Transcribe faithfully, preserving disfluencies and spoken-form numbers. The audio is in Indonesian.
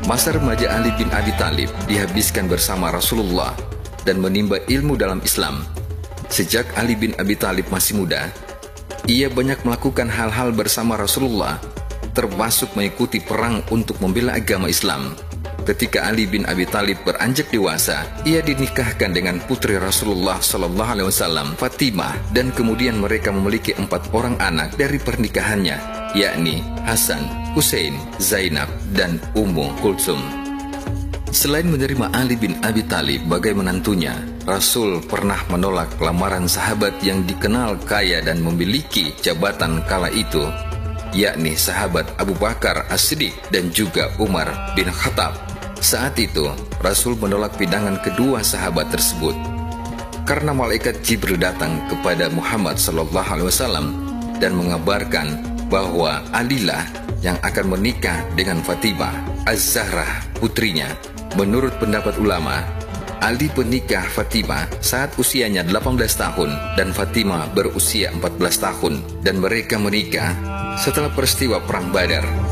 Masa remaja Ali bin Abi Thalib dihabiskan bersama Rasulullah dan menimba ilmu dalam Islam. Sejak Ali bin Abi Thalib masih muda, ia banyak melakukan hal-hal bersama Rasulullah, termasuk mengikuti perang untuk membela agama Islam. Ketika Ali bin Abi Thalib beranjak dewasa, ia dinikahkan dengan putri Rasulullah Shallallahu Alaihi Wasallam, Fatimah, dan kemudian mereka memiliki empat orang anak dari pernikahannya, yakni Hasan, Hussein, Zainab, dan Ummu Kulsum. Selain menerima Ali bin Abi Thalib sebagai menantunya, Rasul pernah menolak lamaran sahabat yang dikenal kaya dan memiliki jabatan kala itu, yakni sahabat Abu Bakar As-Siddiq dan juga Umar bin Khattab. Saat itu, Rasul menolak pinangan kedua sahabat tersebut karena malaikat Jibril datang kepada Muhammad Sallallahu Alaihi Wasallam dan mengabarkan bahwa Alilah yang akan menikah dengan Fatimah Az-Zahrah putrinya. Menurut pendapat ulama, Ali menikah Fatimah saat usianya delapan belas tahun dan Fatimah berusia empat belas tahun, dan mereka menikah setelah peristiwa Perang Badar.